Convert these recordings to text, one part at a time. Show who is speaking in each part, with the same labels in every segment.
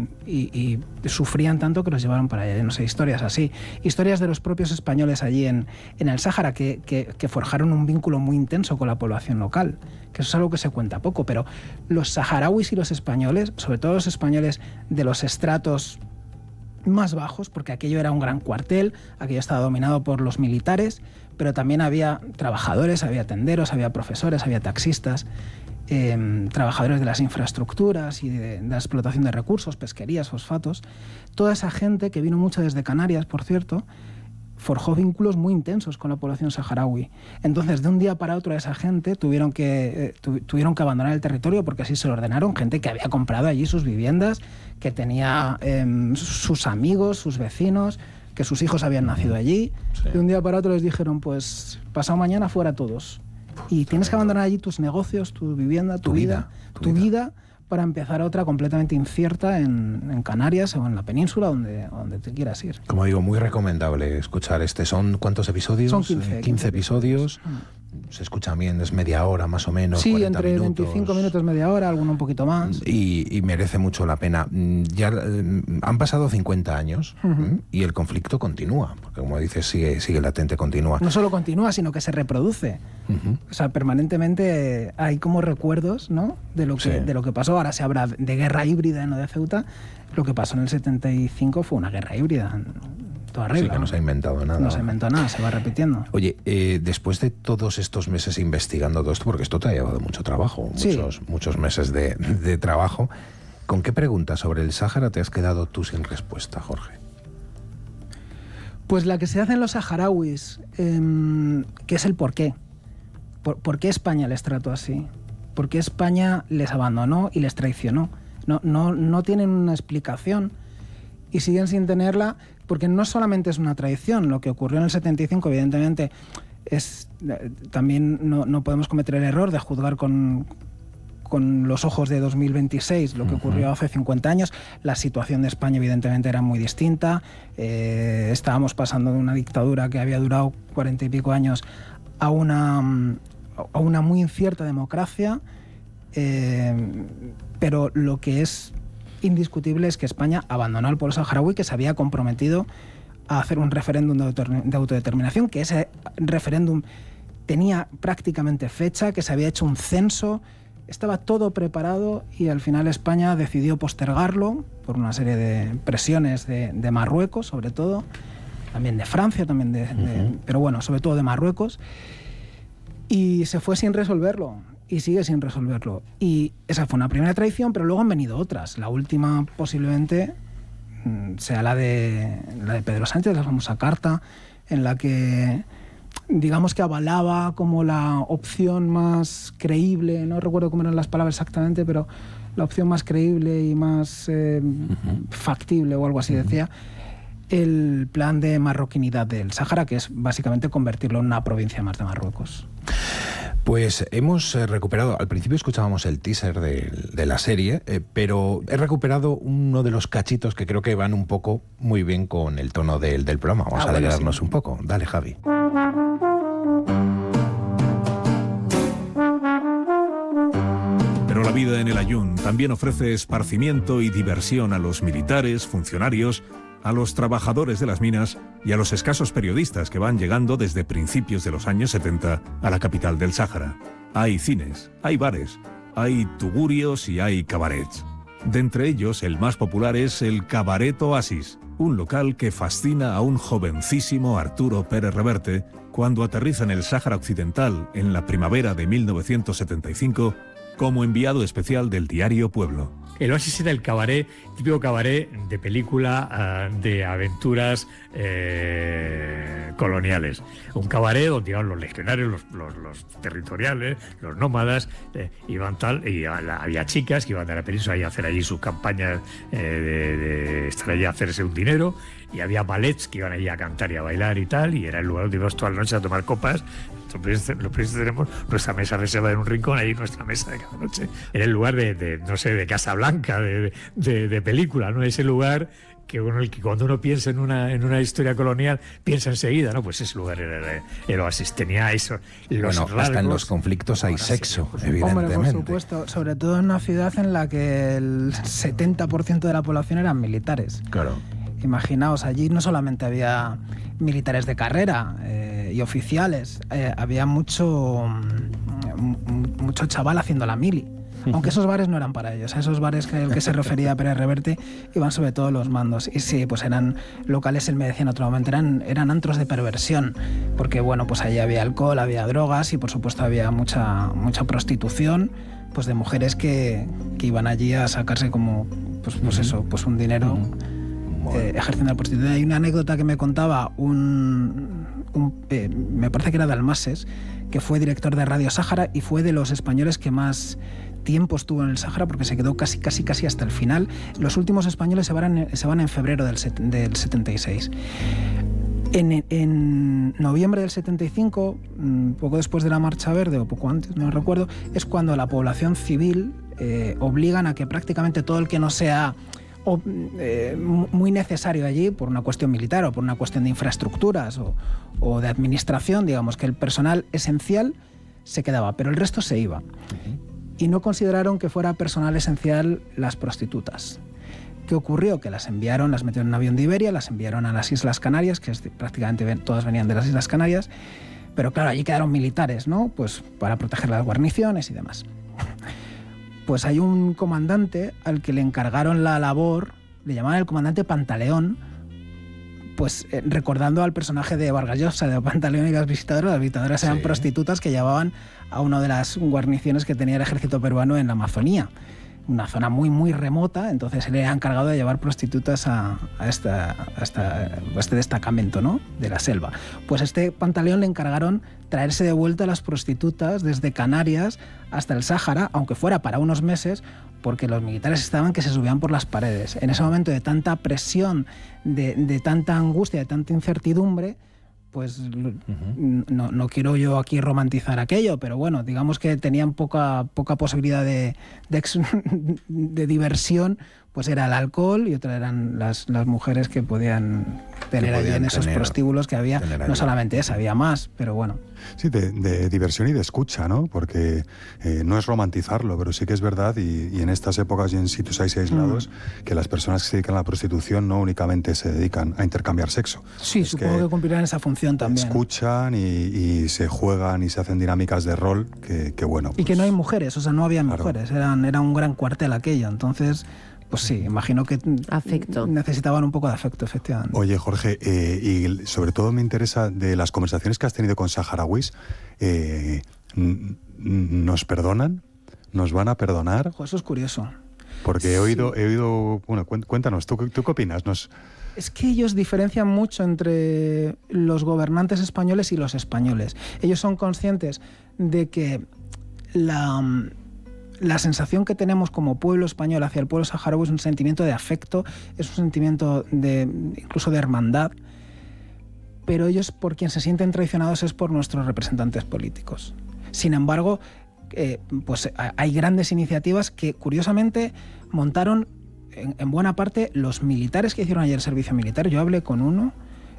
Speaker 1: y sufrían tanto que los llevaron para allá. No sé, historias así. Historias de los propios españoles allí en el Sáhara que forjaron un vínculo muy intenso con la población local, que eso es algo que se cuenta poco, pero los saharauis y los españoles, sobre todo los españoles de los estratos más bajos, porque aquello era un gran cuartel, aquello estaba dominado por los militares, pero también había trabajadores, había tenderos, había profesores, había taxistas, trabajadores de las infraestructuras y de la explotación de recursos, pesquerías, fosfatos. Toda esa gente, que vino mucho desde Canarias, por cierto, forjó vínculos muy intensos con la población saharaui. Entonces, de un día para otro, esa gente tuvieron que abandonar el territorio porque así se lo ordenaron, gente que había comprado allí sus viviendas, que tenía sus amigos, sus vecinos, que sus hijos habían nacido allí. Sí. De un día para otro les dijeron, pues, pasado mañana fuera todos. Y tienes que abandonar allí tus negocios, tu vivienda, tu vida, para empezar otra completamente incierta en Canarias o en la península, donde te quieras ir.
Speaker 2: Como digo, muy recomendable escuchar este. ¿Son cuántos episodios?
Speaker 1: Son
Speaker 2: 15 episodios. Se escucha bien, es media hora más o menos.
Speaker 1: Sí, entre 25 minutos, media hora, alguno un poquito más.
Speaker 2: Y merece mucho la pena. Ya han pasado 50 años y el conflicto continúa, porque como dices, sigue latente, continúa.
Speaker 1: No solo continúa, sino que se reproduce. O sea, permanentemente hay como recuerdos, ¿no?, de lo que pasó. Ahora se habla de guerra híbrida, no de Ceuta. Lo que pasó en el 75 fue una guerra híbrida. Toda regla.
Speaker 2: Sí, que no se ha inventado nada.
Speaker 1: No se ha inventado nada, se va repitiendo.
Speaker 2: Oye, después de todos estos meses investigando todo esto, porque esto te ha llevado mucho trabajo, muchos meses de trabajo, ¿con qué preguntas sobre el Sáhara te has quedado tú sin respuesta, Jorge?
Speaker 1: Pues la que se hacen los saharauis, que es el por qué. ¿Por qué España les trató así? ¿Por qué España les abandonó y les traicionó? No tienen una explicación y siguen sin tenerla, porque no solamente es una traición. Lo que ocurrió en el 75, evidentemente, también no podemos cometer el error de juzgar con los ojos de 2026 lo que ocurrió hace 50 años. La situación de España, evidentemente, era muy distinta. Estábamos pasando de una dictadura que había durado 40 y pico años a una muy incierta democracia, pero lo que es indiscutible es que España abandonó al pueblo saharaui, que se había comprometido a hacer un referéndum de autodeterminación, que ese referéndum tenía prácticamente fecha, que se había hecho un censo, estaba todo preparado, y al final España decidió postergarlo por una serie de presiones de Marruecos, sobre todo, también de Francia, pero bueno, sobre todo de Marruecos, y se fue sin resolverlo. Y sigue sin resolverlo. Y esa fue una primera traición, pero luego han venido otras. La última, posiblemente, sea la de Pedro Sánchez, la famosa carta, en la que, digamos, que avalaba como la opción más creíble, no recuerdo cómo eran las palabras exactamente, pero la opción más creíble y más factible, o algo así decía, el plan de marroquinidad del Sáhara, que es básicamente convertirlo en una provincia más de Marruecos.
Speaker 2: Pues hemos recuperado, al principio escuchábamos el teaser de la serie, pero he recuperado uno de los cachitos que creo que van un poco muy bien con el tono del programa. Vamos a alegrarnos un poco. Dale, Javi.
Speaker 3: Pero la vida en el Aaiún también ofrece esparcimiento y diversión a los militares, funcionarios, a los trabajadores de las minas y a los escasos periodistas que van llegando desde principios de los años 70 a la capital del Sáhara. Hay cines, hay bares, hay tugurios y hay cabarets. De entre ellos, el más popular es el Cabaret Oasis, un local que fascina a un jovencísimo Arturo Pérez Reverte cuando aterriza en el Sáhara Occidental en la primavera de 1975 como enviado especial del diario Pueblo.
Speaker 4: El Oasis era el cabaret, típico cabaret de película de aventuras coloniales. Un cabaret donde iban los legionarios, los territoriales, los nómadas, iban tal, y había chicas que iban de la península a hacer allí sus campañas de estar allí a hacerse un dinero, y había ballets que iban allí a cantar y a bailar y tal, y era el lugar donde ibas toda la noche a tomar copas, Los periodistas tenemos nuestra mesa reservada en un rincón, ahí nuestra mesa de cada noche, en el lugar no sé, de Casa Blanca, de película, ¿no? Ese lugar que el que cuando uno piensa en una historia colonial piensa enseguida, ¿no? Pues ese lugar era el oasis, tenía eso.
Speaker 2: Hasta en los conflictos hay sexo, evidentemente.
Speaker 1: Hombre, por supuesto, sobre todo en una ciudad en la que el 70% de la población eran militares.
Speaker 2: Claro.
Speaker 1: Imaginaos, allí no solamente había militares de carrera y oficiales, había mucho chaval haciendo la mili. Aunque esos bares no eran para ellos, a esos bares al que se refería Pérez Reverte iban sobre todo los mandos. Y sí, pues eran locales, él me decía en otro momento, eran antros de perversión, porque bueno, pues allí había alcohol, había drogas y por supuesto había mucha prostitución, pues de mujeres que iban allí a sacarse como, pues eso, pues un dinero ejerciendo la prostitución. Hay una anécdota que me contaba me parece que era de Almases, que fue director de Radio Sáhara y fue de los españoles que más tiempo estuvo en el Sáhara, porque se quedó casi hasta el final. Los últimos españoles se van en febrero del 76. En noviembre del 75, poco después de la Marcha Verde, o poco antes, no recuerdo, es cuando la población civil obligan a que prácticamente todo el que no sea muy necesario allí, por una cuestión militar o por una cuestión de infraestructuras o de administración, digamos que el personal esencial se quedaba, pero el resto se iba. Y no consideraron que fuera personal esencial las prostitutas. ¿Qué ocurrió? Que las metieron en un avión de Iberia, las enviaron a las Islas Canarias, que prácticamente todas venían de las Islas Canarias, pero claro, allí quedaron militares, ¿no? Pues para proteger las guarniciones y demás. Pues hay un comandante al que le encargaron la labor, le llamaban el comandante Pantaleón, pues recordando al personaje de Vargas Llosa, de Pantaleón y las visitadoras eran prostitutas que llevaban a una de las guarniciones que tenía el ejército peruano en la Amazonía, una zona muy muy remota. Entonces él era encargado de llevar prostitutas a este destacamento, ¿no?, de la selva. Pues este Pantaleón le encargaron traerse de vuelta a las prostitutas desde Canarias hasta el Sáhara, aunque fuera para unos meses, porque los militares estaban que se subían por las paredes. En ese momento de tanta presión, de tanta angustia, de tanta incertidumbre, pues no quiero yo aquí romantizar aquello, pero bueno, digamos que tenían poca posibilidad de diversión, pues era el alcohol y otra eran las mujeres que podían tener allí en esos prostíbulos que había. No solamente esa, había más, pero bueno.
Speaker 5: Sí, de diversión y de escucha, ¿no? Porque no es romantizarlo, pero sí que es verdad, y en estas épocas y en sitios aislados, que las personas que se dedican a la prostitución no únicamente se dedican a intercambiar sexo.
Speaker 1: Sí, supongo que cumplirán esa función también.
Speaker 5: Escuchan y se juegan y se hacen dinámicas de rol que bueno.
Speaker 1: Y que no hay mujeres, o sea, no había mujeres, era un gran cuartel aquello, entonces... Pues sí, imagino que necesitaban un poco de afecto, efectivamente.
Speaker 5: Oye, Jorge, y sobre todo me interesa de las conversaciones que has tenido con saharauis, ¿nos perdonan? ¿Nos van a perdonar?
Speaker 1: Ojo, eso es curioso.
Speaker 5: Porque he oído, bueno, cuéntanos, ¿tú qué opinas?
Speaker 1: Es que ellos diferencian mucho entre los gobernantes españoles y los españoles. Ellos son conscientes de que la sensación que tenemos como pueblo español hacia el pueblo saharaui es un sentimiento de afecto, es un sentimiento incluso de hermandad, pero ellos por quien se sienten traicionados es por nuestros representantes políticos. Sin embargo, pues hay grandes iniciativas que curiosamente montaron en buena parte los militares que hicieron ayer servicio militar. Yo hablé con uno,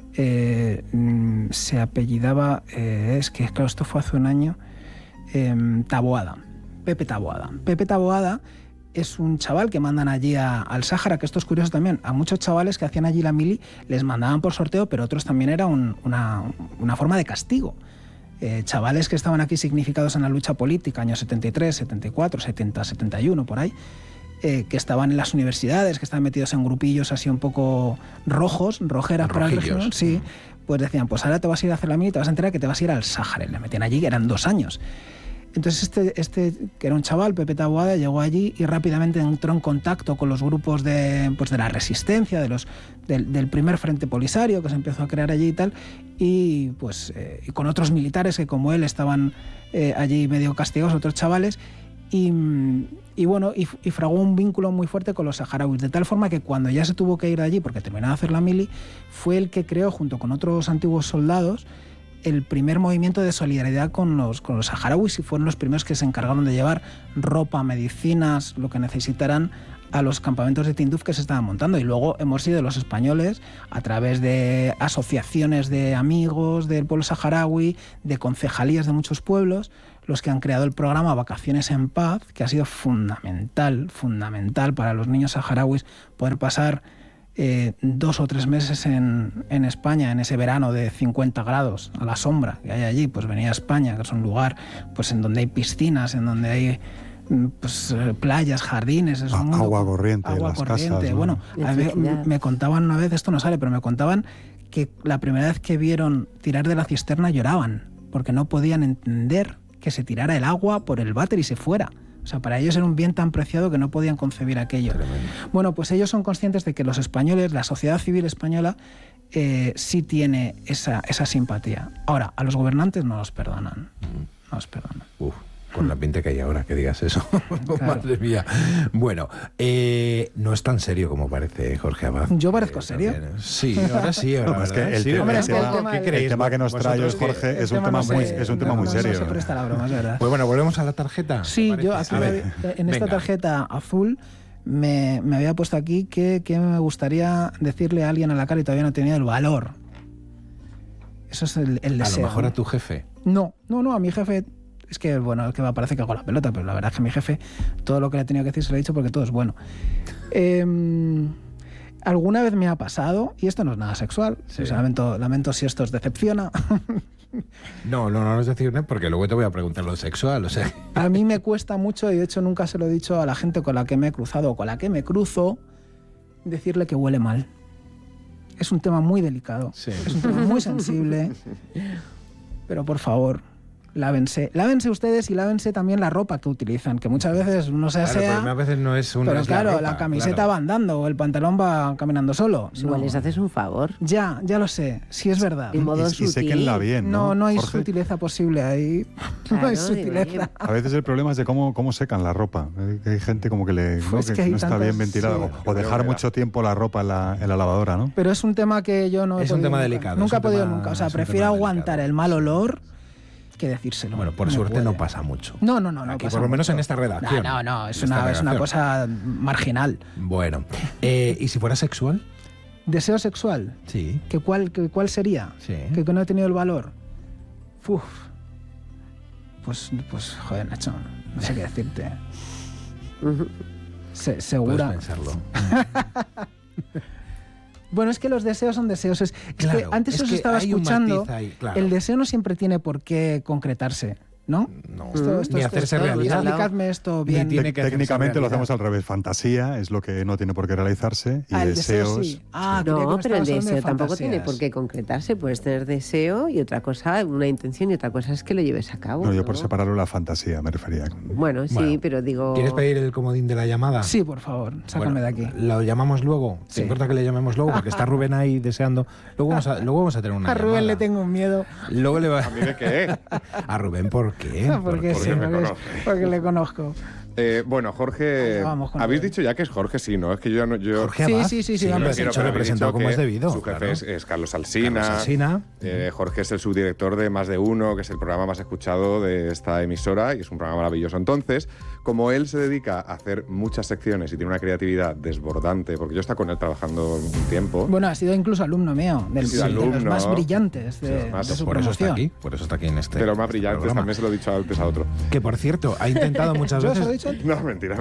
Speaker 1: se apellidaba, es que claro, esto fue hace un año, Taboada. Pepe Taboada. Pepe Taboada es un chaval que mandan allí al Sáhara, que esto es curioso también. A muchos chavales que hacían allí la mili les mandaban por sorteo, pero otros también era una forma de castigo. Chavales que estaban aquí significados en la lucha política, años 73, 74, 70, 71, por ahí, que estaban en las universidades, que estaban metidos en grupillos así un poco rojeras para el régimen, sí, pues decían, pues ahora te vas a ir a hacer la mili y te vas a enterar que te vas a ir al Sáhara. Y le metían allí, que eran 2 años. Entonces este que era un chaval, Pepe Taboada, llegó allí y rápidamente entró en contacto con los grupos de la resistencia, del primer frente polisario que se empezó a crear allí y tal, y y con otros militares que como él estaban allí medio castigados, otros chavales, y fraguó un vínculo muy fuerte con los saharauis, de tal forma que cuando ya se tuvo que ir de allí porque terminaba de hacer la mili, fue el que creó, junto con otros antiguos soldados, el primer movimiento de solidaridad con los saharauis y fueron los primeros que se encargaron de llevar ropa, medicinas, lo que necesitaran a los campamentos de Tinduf que se estaban montando. Y luego hemos sido los españoles, a través de asociaciones de amigos del pueblo saharaui, de concejalías de muchos pueblos, los que han creado el programa Vacaciones en Paz, que ha sido fundamental para los niños saharauis poder pasar 2 o 3 meses en España, en ese verano de 50 grados a la sombra que hay allí. Pues venir a España, que es un lugar pues en donde hay piscinas, en donde hay pues playas, jardines, es un mundo,
Speaker 5: agua corriente,
Speaker 1: agua
Speaker 5: las
Speaker 1: corriente.
Speaker 5: casas, ¿no?
Speaker 1: Bueno, me contaban una vez, esto no sale, pero me contaban que la primera vez que vieron tirar de la cisterna lloraban, porque no podían entender que se tirara el agua por el váter y se fuera. O sea, para ellos era un bien tan preciado que no podían concebir aquello. Tremendo. Bueno, pues ellos son conscientes de que los españoles, la sociedad civil española, sí tiene esa simpatía. Ahora, a los gobernantes no los perdonan. No los perdonan.
Speaker 2: Con la pinta que hay ahora, que digas eso. Claro. Madre mía. Bueno, no es tan serio como parece, Jorge Abad.
Speaker 1: ¿Yo parezco serio?
Speaker 2: Sí, ahora sí. Ahora
Speaker 5: es que el tema que nos trae hoy, Jorge, es un tema muy serio.
Speaker 1: No se presta la broma, es verdad.
Speaker 2: Pues bueno, volvemos a la tarjeta.
Speaker 1: Sí, yo aquí en esta tarjeta azul me había puesto aquí que me gustaría decirle a alguien a la cara y todavía no he tenido el valor. Eso es el deseo.
Speaker 2: A lo mejor a tu jefe.
Speaker 1: No, a mi jefe. Es que, bueno, es que parece que hago la pelota, pero la verdad es que mi jefe, todo lo que le he tenido que decir se lo he dicho porque todo es bueno. Alguna vez me ha pasado, y esto no es nada sexual, sí. O sea, lamento si esto os decepciona.
Speaker 2: No nos decepciona porque luego te voy a preguntar lo sexual, o sea.
Speaker 1: A mí me cuesta mucho, y de hecho nunca se lo he dicho a la gente con la que me he cruzado o con la que me cruzo, decirle que huele mal. Es un tema muy delicado, sí. Es un tema muy sensible, pero por favor, lávense ustedes y lávense también la ropa que utilizan, que muchas veces uno se asea,
Speaker 2: pero a veces no es una.
Speaker 1: Pero claro, la camiseta va andando o el pantalón va caminando solo.
Speaker 6: Igual les haces un favor.
Speaker 1: Ya lo sé, sí es verdad.
Speaker 5: Y séquenla bien, ¿no?
Speaker 1: No hay
Speaker 5: Jorge?
Speaker 1: Sutileza posible ahí.
Speaker 6: Claro,
Speaker 1: no hay sutileza.
Speaker 5: A veces el problema es de cómo secan la ropa. Hay gente como que no está bien ventilada. Sí. O dejar mucho tiempo la ropa en la lavadora, ¿no?
Speaker 1: Pero es un tema que yo no he podido.
Speaker 2: Es un tema delicado.
Speaker 1: Nunca he podido nunca. O sea, prefiero aguantar el mal olor que decírselo.
Speaker 2: Bueno, por suerte no pasa mucho.
Speaker 1: No.
Speaker 2: Aquí, por lo menos en esta redacción.
Speaker 1: No, es una cosa marginal.
Speaker 2: Bueno, ¿y si fuera sexual?
Speaker 1: ¿Deseo sexual?
Speaker 2: Sí.
Speaker 1: ¿Cuál sería?
Speaker 2: Sí.
Speaker 1: Que no he tenido el valor. Pues joder, Nacho, no sé qué decirte. Segura.
Speaker 2: Puedes pensarlo.
Speaker 1: Bueno, es que los deseos son deseos.
Speaker 2: Claro,
Speaker 1: que antes os estaba escuchando,
Speaker 2: ahí, claro.
Speaker 1: El deseo no siempre tiene por qué concretarse, ¿no?
Speaker 2: No, ni hacerse realidad.
Speaker 1: Explicadme esto bien.
Speaker 5: Técnicamente lo hacemos al revés. Fantasía es lo que no tiene por qué realizarse y
Speaker 1: el
Speaker 5: deseos...
Speaker 1: deseo sí.
Speaker 6: No, pero el deseo tampoco tiene por qué concretarse. Puedes tener deseo y otra cosa, una intención, y otra cosa es que lo lleves a cabo.
Speaker 5: No, yo por separarlo la fantasía me refería.
Speaker 6: Bueno, sí, pero digo...
Speaker 2: ¿Quieres pedir el comodín de la llamada?
Speaker 1: Sí, por favor, sácame de aquí.
Speaker 2: ¿Lo llamamos luego? ¿Te importa que le llamemos luego? Porque está Rubén ahí deseando. Luego vamos a tener una
Speaker 1: llamada. A Rubén le tengo un miedo.
Speaker 2: Luego le va...
Speaker 7: ¿A mí de qué?
Speaker 2: ¿A Rubén por qué?
Speaker 1: Porque le conozco.
Speaker 7: Bueno, Jorge, habéis dicho ya que es Jorge, sí, ¿no? Es que yo no...
Speaker 2: Jorge Abad.
Speaker 1: Sí,
Speaker 2: lo has dicho, representado como es debido.
Speaker 7: Su jefe es Carlos Alsina. Jorge es el subdirector de Más de Uno, que es el programa más escuchado de esta emisora, y es un programa maravilloso. Entonces, como él se dedica a hacer muchas secciones y tiene una creatividad desbordante, porque yo he estado con él trabajando un tiempo...
Speaker 1: Bueno, ha sido incluso alumno mío, de los más brillantes de su promoción.
Speaker 2: Por eso está aquí en este
Speaker 7: De los más brillantes, programa. También se lo he dicho antes a otro.
Speaker 2: Que, por cierto, ha intentado muchas veces...
Speaker 7: No, mentira.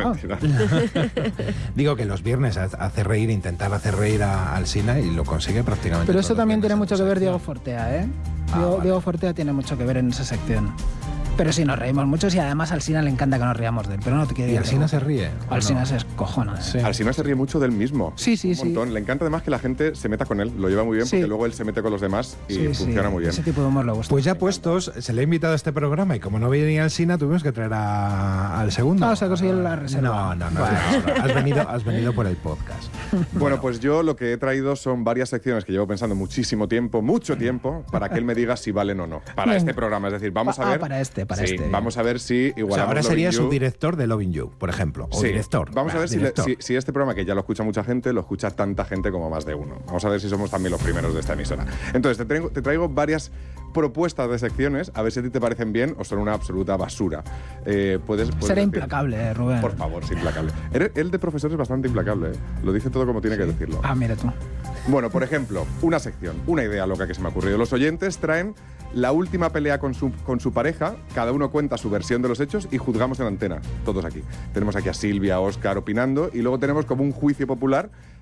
Speaker 2: Digo que los viernes intentar hacer reír a Alsina, y lo consigue prácticamente.
Speaker 1: Pero eso también tiene mucho que ver Diego Fortea, ¿eh? Diego Fortea tiene mucho que ver en esa sección. Pero sí, nos reímos mucho, y además a Alsina le encanta que nos riamos de él. Pero no te quiero decir.
Speaker 2: ¿Y Alsina se ríe?
Speaker 1: Alsina se escojona.
Speaker 7: Sí. Alsina se ríe mucho del mismo.
Speaker 1: Sí.
Speaker 7: Un montón. Le encanta además que la gente se meta con él. Lo lleva muy bien porque luego él se mete con los demás y funciona muy bien.
Speaker 1: Ese tipo de humor lo gusta.
Speaker 2: Pues ya puestos, se le ha invitado a este programa, y como no venía Alsina, tuvimos que traer al segundo.
Speaker 1: No, se ha conseguido la reserva.
Speaker 2: No. Has venido por el podcast.
Speaker 7: Bueno, pues yo lo que he traído son varias secciones que llevo pensando mucho tiempo, para que él me diga si valen o no. Para este programa, es decir, vamos a ver...
Speaker 1: Para este.
Speaker 7: Vamos a ver si igualamos.
Speaker 2: Ahora sería subdirector de Loving You, por ejemplo. O director.
Speaker 7: Vamos a ver si este programa, que ya lo escucha mucha gente, lo escucha tanta gente como Más de Uno. Vamos a ver si somos también los primeros de esta emisora. Entonces, te traigo varias propuestas de secciones, a ver si a ti te parecen bien o son una absoluta basura. Puedes
Speaker 1: Será
Speaker 7: decir,
Speaker 1: implacable, Rubén.
Speaker 7: Por favor, sí, implacable. Él de profesor es bastante implacable, ¿eh? Lo dice todo como tiene que decirlo.
Speaker 1: Ah, mira tú.
Speaker 7: Bueno, por ejemplo, una sección, una idea loca que se me ha ocurrido. Los oyentes traen la última pelea con su pareja, cada uno cuenta su versión de los hechos y juzgamos en antena, todos aquí. Tenemos aquí a Silvia, a Óscar opinando y luego tenemos como un juicio popular